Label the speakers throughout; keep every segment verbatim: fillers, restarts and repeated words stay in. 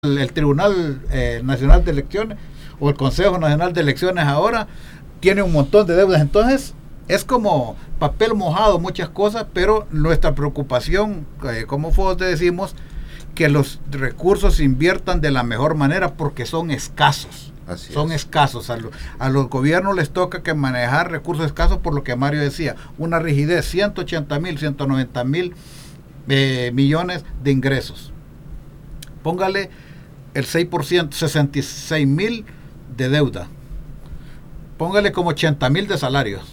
Speaker 1: el, el Tribunal eh, Nacional de Elecciones o el Consejo Nacional de Elecciones ahora tiene un montón de deudas. Entonces es como papel mojado muchas cosas, pero nuestra preocupación, eh, como F O S D decimos, que los recursos se inviertan de la mejor manera porque son escasos. Así son es. escasos. A, lo, a los gobiernos les toca que manejar recursos escasos, por lo que Mario decía, una rigidez, ciento ochenta mil, ciento noventa mil eh, millones de ingresos. Póngale el seis por ciento, sesenta y seis mil de deuda. Póngale como ochenta mil de salarios.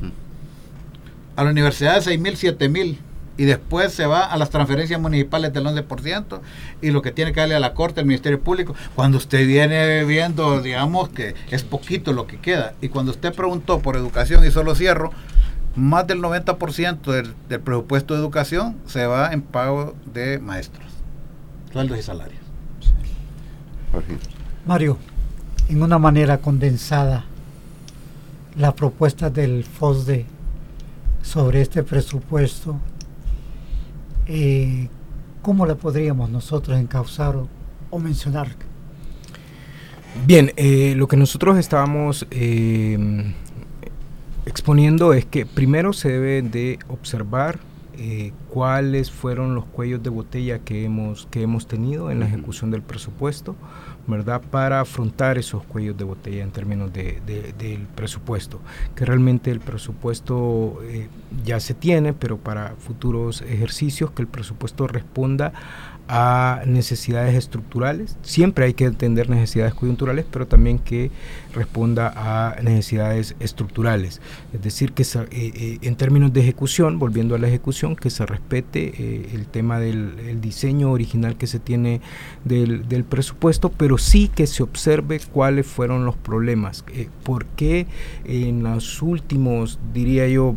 Speaker 1: A la universidad seis mil, siete mil. Y después se va a las transferencias municipales del once por ciento y lo que tiene que darle a la Corte, al Ministerio Público. Cuando usted viene viendo, digamos que es poquito lo que queda. Y cuando usted preguntó por educación, y solo cierro, más del noventa por ciento del, del presupuesto de educación se va en pago de maestros, sueldos y salarios.
Speaker 2: Sí. Mario, en una manera condensada, la propuesta del F O S D sobre este presupuesto, Eh, ¿cómo la podríamos nosotros encauzar o, o mencionar?
Speaker 3: Bien, eh, lo que nosotros estábamos eh, exponiendo es que primero se debe de observar eh, cuáles fueron los cuellos de botella que hemos, que hemos tenido en la ejecución del presupuesto, ¿verdad? Para afrontar esos cuellos de botella en términos de, de, del presupuesto, que realmente el presupuesto eh, ya se tiene, pero para futuros ejercicios que el presupuesto responda a necesidades estructurales. Siempre hay que entender necesidades coyunturales, pero también que responda a necesidades estructurales. Es decir, que se, eh, eh, en términos de ejecución, volviendo a la ejecución, que se respete eh, el tema del el diseño original que se tiene del, del presupuesto, pero sí que se observe cuáles fueron los problemas. Eh, ¿Por qué en los últimos, diría yo,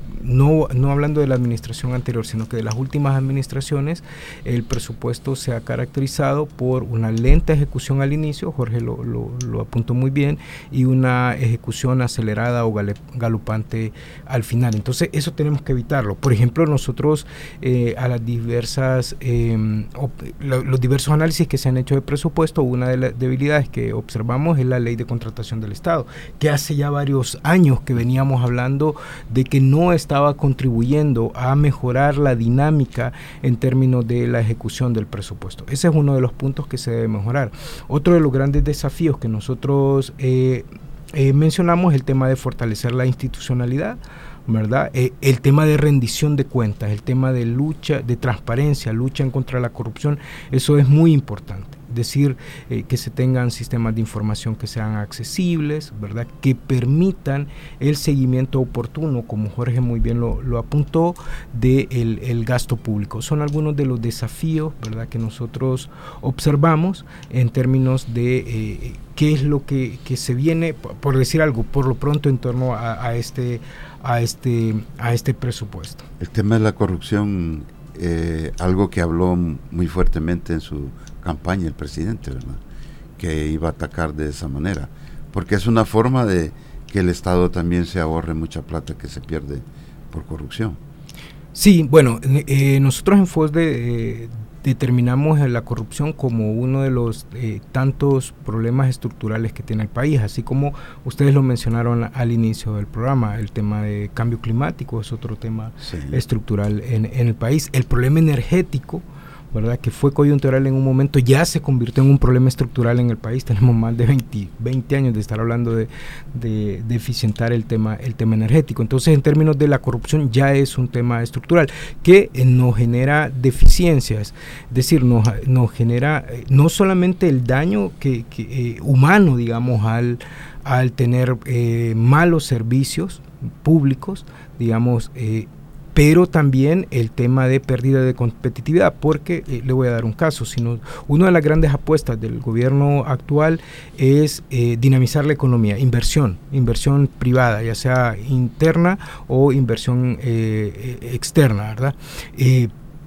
Speaker 3: No, no hablando de la administración anterior, sino que de las últimas administraciones, el presupuesto se ha caracterizado por una lenta ejecución al inicio, Jorge lo, lo, lo apuntó muy bien, y una ejecución acelerada o galopante al final? Entonces eso tenemos que evitarlo. Por ejemplo, nosotros eh, a las diversas eh, op, lo, los diversos análisis que se han hecho de presupuesto, una de las debilidades que observamos es la ley de contratación del Estado, que hace ya varios años que veníamos hablando de que no está estaba contribuyendo a mejorar la dinámica en términos de la ejecución del presupuesto. Ese es uno de los puntos que se debe mejorar. Otro de los grandes desafíos que nosotros eh, eh, mencionamos es el tema de fortalecer la institucionalidad, ¿verdad? Eh, el tema de rendición de cuentas, el tema de lucha, de transparencia, lucha en contra de la corrupción, eso es muy importante. Decir eh, que se tengan sistemas de información que sean accesibles, ¿verdad? Que permitan el seguimiento oportuno, como Jorge muy bien lo, lo apuntó, del de el gasto público. Son algunos de los desafíos, ¿verdad?, que nosotros observamos en términos de eh, qué es lo que, que se viene, por decir algo, por lo pronto en torno a, a, este, a, este, a este presupuesto.
Speaker 4: El tema de la corrupción, eh, algo que habló muy fuertemente en su campaña el presidente, ¿verdad?, que iba a atacar de esa manera, porque es una forma de que el Estado también se ahorre mucha plata que se pierde por corrupción.
Speaker 3: Sí, bueno, eh, nosotros en F O S D eh, determinamos la corrupción como uno de los eh, tantos problemas estructurales que tiene el país, así como ustedes lo mencionaron al inicio del programa. El tema de cambio climático es otro tema sí. estructural en, en el país. El problema energético, ¿verdad?, que fue coyuntural en un momento, ya se convirtió en un problema estructural en el país. Tenemos más de veinte, veinte años de estar hablando de, de, de eficientar el tema, el tema energético. Entonces, en términos de la corrupción, ya es un tema estructural que eh, nos genera deficiencias, es decir, nos, nos genera eh, no solamente el daño que, que, eh, humano, digamos, al, al tener eh, malos servicios públicos, digamos, eh, pero también el tema de pérdida de competitividad, porque eh, le voy a dar un caso, sino una de las grandes apuestas del gobierno actual es eh, dinamizar la economía, inversión, inversión privada, ya sea interna o inversión eh, externa, ¿verdad? Eh,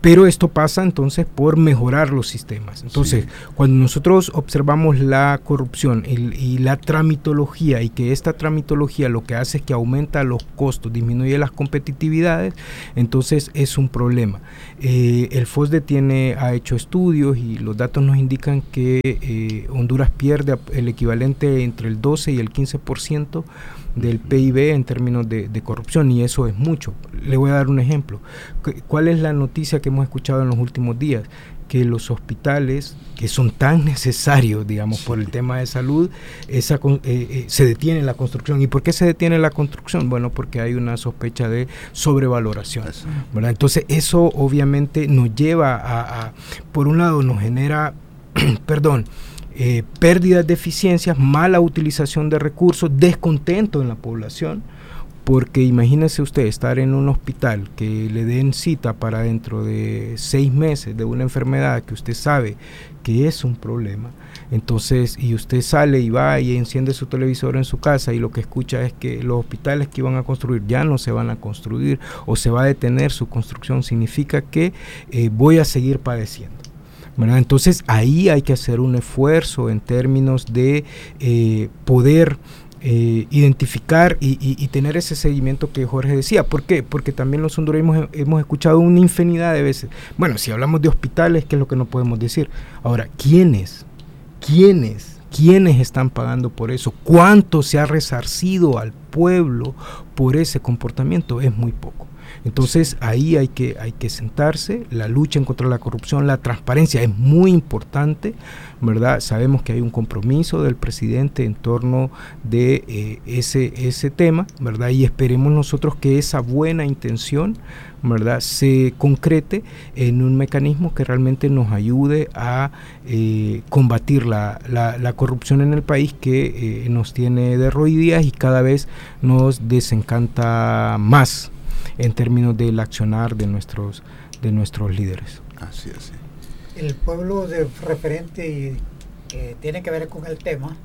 Speaker 3: pero esto pasa entonces por mejorar los sistemas. Entonces, sí. cuando nosotros observamos la corrupción y, y la tramitología, y que esta tramitología lo que hace es que aumenta los costos, disminuye las competitividades, entonces es un problema. Eh, el FOSDE tiene, ha hecho estudios y los datos nos indican que eh, Honduras pierde el equivalente entre el doce y el quince por ciento del P I B en términos de, de corrupción, y eso es mucho. Le voy a dar un ejemplo. ¿Cuál es la noticia que hemos escuchado en los últimos días? Que los hospitales, que son tan necesarios, digamos, por el tema de salud, esa, eh, eh, se detiene la construcción. ¿Y por qué se detiene la construcción? Bueno, porque hay una sospecha de sobrevaloración, ¿verdad? Entonces, eso obviamente nos lleva a, a por un lado, nos genera, perdón, Eh, pérdidas de eficiencias, mala utilización de recursos, descontento en la población, porque imagínese usted estar en un hospital que le den cita para dentro de seis meses de una enfermedad que usted sabe que es un problema, entonces, y usted sale y va y enciende su televisor en su casa y lo que escucha es que los hospitales que iban a construir ya no se van a construir o se va a detener su construcción, significa que eh, voy a seguir padeciendo. ¿Verdad? Entonces ahí hay que hacer un esfuerzo en términos de eh, poder eh, identificar y, y, y tener ese seguimiento que Jorge decía. ¿Por qué? Porque también los hondureños hemos, hemos escuchado una infinidad de veces. Bueno, si hablamos de hospitales, ¿qué es lo que no podemos decir? Ahora, ¿quiénes? ¿Quiénes? ¿Quiénes están pagando por eso? ¿Cuánto se ha resarcido al pueblo por ese comportamiento? Es muy poco. Entonces ahí hay que, hay que sentarse, la lucha en contra de la corrupción, la transparencia es muy importante, ¿verdad? Sabemos que hay un compromiso del presidente en torno de eh, ese, ese tema, ¿verdad? Y esperemos nosotros que esa buena intención, ¿verdad?, se concrete en un mecanismo que realmente nos ayude a eh, combatir la, la, la corrupción en el país, que eh, nos tiene derroídas y cada vez nos desencanta más en términos del accionar de nuestros de nuestros líderes.
Speaker 4: Así es. Sí.
Speaker 2: El pueblo de referente y que tiene que ver con el tema,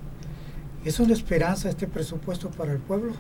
Speaker 2: ¿es una esperanza este presupuesto para el pueblo?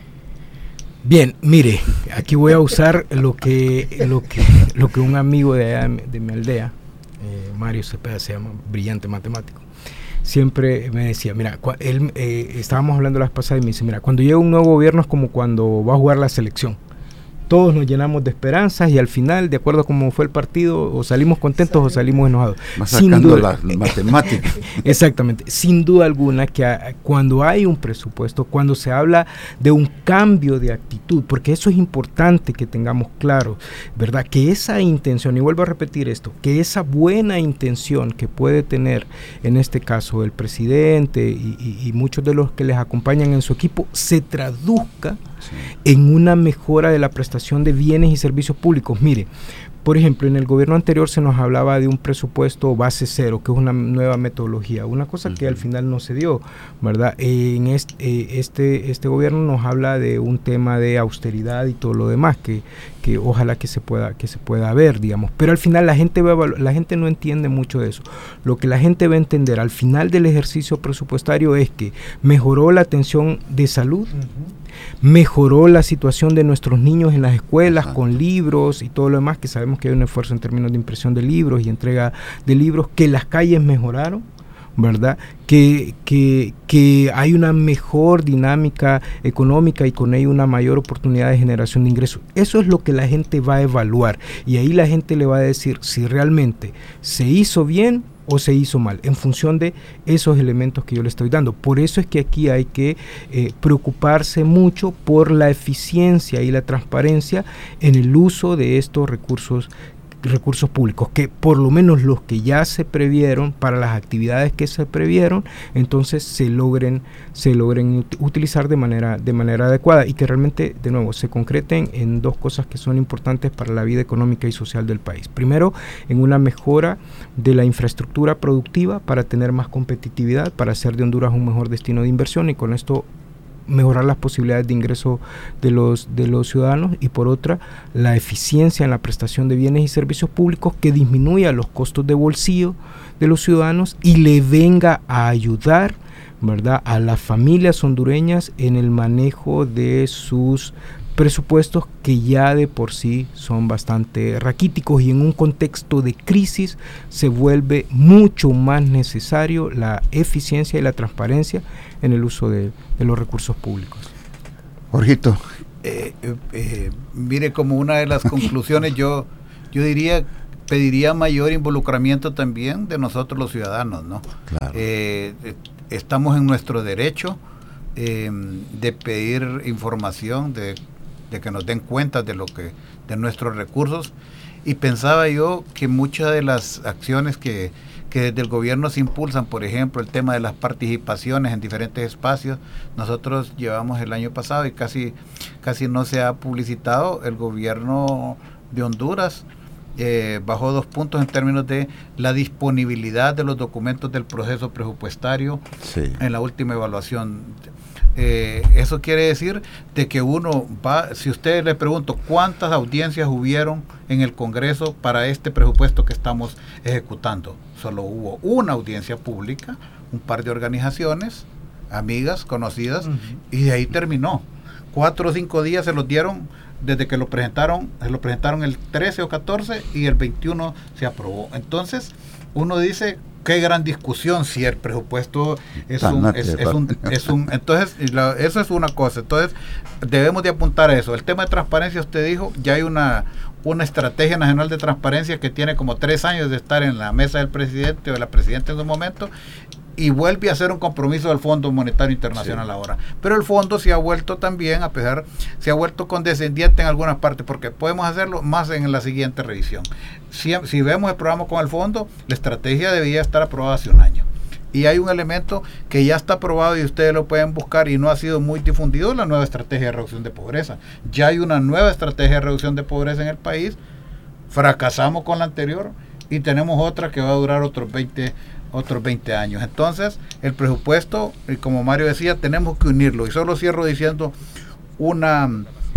Speaker 3: Bien, mire, aquí voy a usar lo que lo que lo que un amigo de allá de mi aldea, eh, Mario Cepeda, se llama, brillante matemático, siempre me decía, mira, cua, él eh, estábamos hablando las pasadas y me dice, mira, cuando llega un nuevo gobierno es como cuando va a jugar la selección. Todos nos llenamos de esperanzas y al final, de acuerdo a cómo fue el partido, o salimos contentos o salimos enojados.
Speaker 4: Masacrando las matemáticas.
Speaker 3: Exactamente. Sin duda alguna que a, cuando hay un presupuesto, cuando se habla de un cambio de actitud, porque eso es importante que tengamos claro, ¿verdad? Que esa intención, y vuelvo a repetir esto, que esa buena intención que puede tener, en este caso, el presidente y, y, y muchos de los que les acompañan en su equipo, se traduzca sí. en una mejora de la prestación de bienes y servicios públicos. Mire, por ejemplo, en el gobierno anterior se nos hablaba de un presupuesto base cero, que es una nueva metodología, una cosa uh-huh. que al final no se dio, ¿verdad? Eh, en este, eh, este, este gobierno nos habla de un tema de austeridad y todo lo demás, que, que ojalá que se pueda, que se pueda ver, digamos, pero al final la gente, va a evalu- la gente no entiende mucho de eso. Lo que la gente va a entender al final del ejercicio presupuestario es que mejoró la atención de salud, uh-huh. mejoró la situación de nuestros niños en las escuelas, Ajá. con libros y todo lo demás, que sabemos que hay un esfuerzo en términos de impresión de libros y entrega de libros, que las calles mejoraron, ¿verdad? Que, que, que hay una mejor dinámica económica y con ello una mayor oportunidad de generación de ingresos. Eso es lo que la gente va a evaluar y ahí la gente le va a decir si realmente se hizo bien o se hizo mal, en función de esos elementos que yo le estoy dando. Por eso es que aquí hay que eh, preocuparse mucho por la eficiencia y la transparencia en el uso de estos recursos recursos públicos, que por lo menos los que ya se previeron para las actividades que se previeron, entonces se logren se logren ut- utilizar de manera de manera adecuada y que realmente, de nuevo, se concreten en dos cosas que son importantes para la vida económica y social del país. Primero, en una mejora de la infraestructura productiva para tener más competitividad, para hacer de Honduras un mejor destino de inversión y con esto mejorar las posibilidades de ingreso de los de los ciudadanos, y por otra, la eficiencia en la prestación de bienes y servicios públicos que disminuya los costos de bolsillo de los ciudadanos y le venga a ayudar ¿verdad?, a las familias hondureñas en el manejo de sus presupuestos, que ya de por sí son bastante raquíticos, y en un contexto de crisis se vuelve mucho más necesario la eficiencia y la transparencia en el uso de, de los recursos públicos.
Speaker 4: Jorgito.
Speaker 1: Eh, eh, eh, mire, como una de las conclusiones, yo, yo diría, pediría mayor involucramiento también de nosotros los ciudadanos, ¿no?
Speaker 4: Claro.
Speaker 1: Eh, eh, estamos en nuestro derecho eh, de pedir información, de de que nos den cuenta de lo que de nuestros recursos, y pensaba yo que muchas de las acciones que, que desde el gobierno se impulsan, por ejemplo el tema de las participaciones en diferentes espacios, nosotros llevamos el año pasado y casi casi no se ha publicitado. El gobierno de Honduras eh, bajó dos puntos en términos de la disponibilidad de los documentos del proceso presupuestario, sí, en la última evaluación. Eh, eso quiere decir de que uno va, si usted le pregunto cuántas audiencias hubieron en el Congreso para este presupuesto que estamos ejecutando, solo hubo una audiencia pública, un par de organizaciones, amigas, conocidas, uh-huh, y de ahí terminó. Cuatro o cinco días se los dieron desde que lo presentaron, se lo presentaron el trece o catorce y el veintiuno se aprobó. Entonces, uno dice, qué gran discusión si el presupuesto es un, es, es un, es un, entonces la, eso es una cosa. Entonces debemos de apuntar a eso. El tema de transparencia, usted dijo, ya hay una una estrategia nacional de transparencia que tiene como tres años de estar en la mesa del presidente o de la presidenta en su momento, y vuelve a ser un compromiso del Fondo Monetario Internacional, sí, ahora. Pero el fondo se ha vuelto también, a pesar, se ha vuelto condescendiente en algunas partes, porque podemos hacerlo más en la siguiente revisión. Si, si vemos el programa con el fondo, la estrategia debería estar aprobada hace un año. Y hay un elemento que ya está aprobado y ustedes lo pueden buscar y no ha sido muy difundido, la nueva estrategia de reducción de pobreza. Ya hay una nueva estrategia de reducción de pobreza en el país. Fracasamos con la anterior y tenemos otra que va a durar otros veinte otros veinte años. Entonces, el presupuesto, y como Mario decía, tenemos que unirlo. Y solo cierro diciendo una,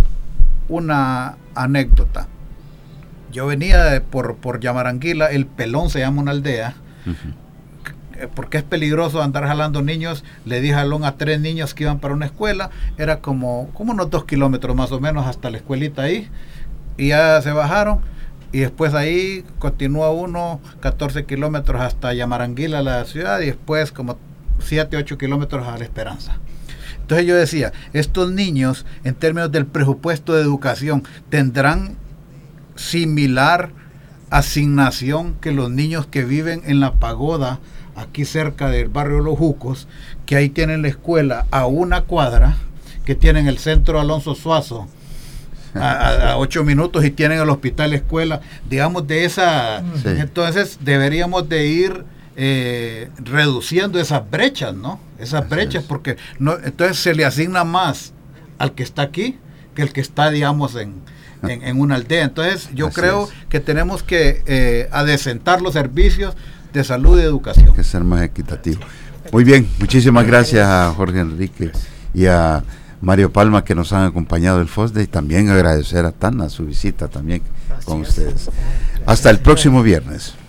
Speaker 1: una anécdota. Yo venía de, por, por Yamaranguila, El Pelón se llama una aldea, uh-huh, porque es peligroso andar jalando niños. Le di jalón a tres niños que iban para una escuela, era como, como unos dos kilómetros más o menos hasta la escuelita ahí, y ya se bajaron. Y después ahí continúa uno catorce kilómetros hasta Yamaranguila, la ciudad, y después como siete, ocho kilómetros a La Esperanza. Entonces yo decía, estos niños, en términos del presupuesto de educación, tendrán similar asignación que los niños que viven en La Pagoda, aquí cerca del barrio Los Jucos, que ahí tienen la escuela a una cuadra, que tienen el centro Alonso Suazo a, a ocho minutos y tienen el hospital escuela, digamos, de esa, sí. Entonces deberíamos de ir eh, reduciendo esas brechas, ¿no? Esas Así brechas, es. Porque no, entonces se le asigna más al que está aquí que el que está, digamos, en, en, en una aldea. Entonces yo Así creo es. que tenemos que eh, adecentar los servicios de salud y educación.
Speaker 4: Hay que ser más equitativo. Muy bien, muchísimas gracias a Jorge Enrique y a Mario Palma, que nos han acompañado del FOSDE, y también agradecer a Tana su visita también con ustedes. Hasta el próximo viernes.